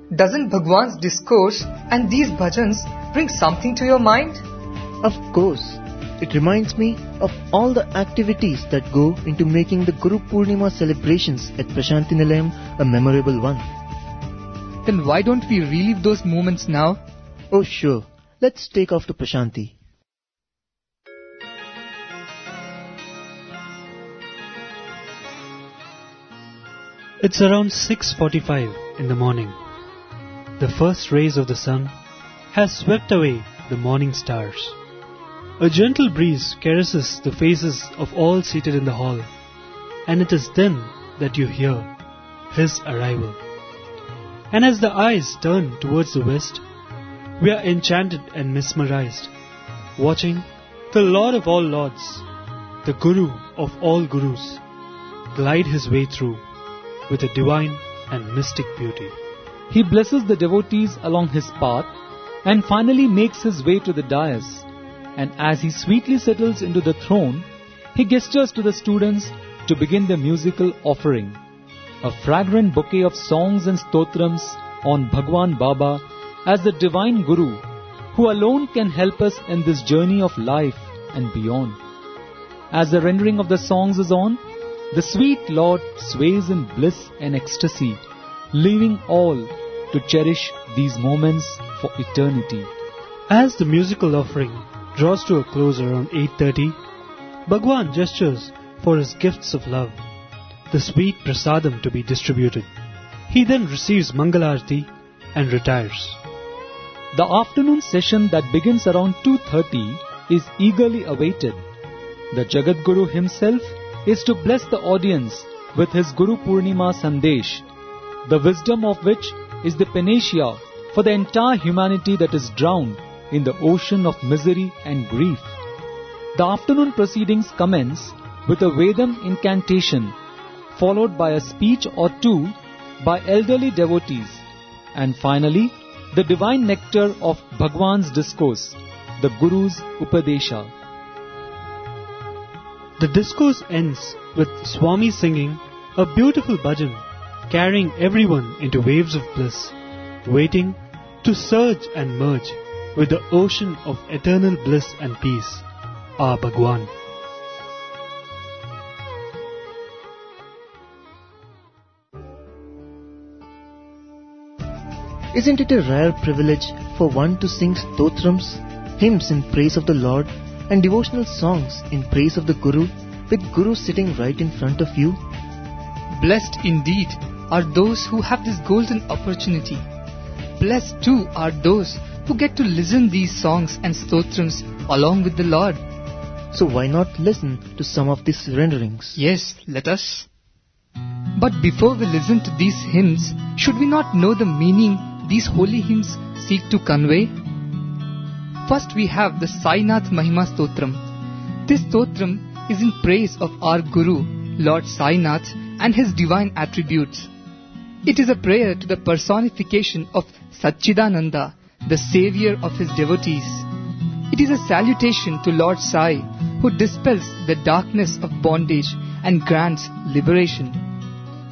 Doesn't Bhagwan's discourse and these bhajans bring something to your mind? Of course, it reminds me of all the activities that go into making the Guru Purnima celebrations at Prashanti Nilayam a memorable one. Then why don't we relive those moments now? Oh sure, let's take off to Prashanti. It's around 6:45 in the morning. The first rays of the sun has swept away the morning stars. A gentle breeze caresses the faces of all seated in the hall, and it is then that you hear his arrival. And as the eyes turn towards the west, we are enchanted and mesmerized, watching the Lord of all lords, the Guru of all gurus, glide his way through with a divine and mystic beauty. He blesses the devotees along his path and finally makes his way to the dais. And as he sweetly settles into the throne, he gestures to the students to begin the musical offering. A fragrant bouquet of songs and stotrams on Bhagwan Baba as the divine Guru, who alone can help us in this journey of life and beyond. As the rendering of the songs is on, the sweet Lord sways in bliss and ecstasy, leaving all to cherish these moments for eternity. As the musical offering draws to a close around 8:30, Bhagwan gestures for his gifts of love, the sweet prasadam to be distributed. He then receives Mangalarti and retires. The afternoon session that begins around 2:30 is eagerly awaited. The Jagat Guru himself is to bless the audience with his Guru Purnima Sandesh, the wisdom of which is the panacea for the entire humanity that is drowned in the ocean of misery and grief. The afternoon proceedings commence with a Vedam incantation, followed by a speech or two by elderly devotees, and finally the divine nectar of Bhagwan's discourse, the Guru's Upadesha. The discourse ends with Swami singing a beautiful bhajan, carrying everyone into waves of bliss, waiting to surge and merge with the ocean of eternal bliss and peace, our Bhagwan. Isn't it a rare privilege for one to sing stotrams, hymns in praise of the Lord, and devotional songs in praise of the Guru, with Guru sitting right in front of you? Blessed indeed are those who have this golden opportunity. Blessed too are those who get to listen these songs and stotrams along with the Lord. So why not listen to some of these renderings? Yes, let us. But before we listen to these hymns, should we not know the meaning these holy hymns seek to convey? First we have the Sainath Mahima Stotram. This stotram is in praise of our Guru, Lord Sainath, and his divine attributes. It is a prayer to the personification of Satchidananda, the savior of his devotees. It is a salutation to Lord Sai, who dispels the darkness of bondage and grants liberation.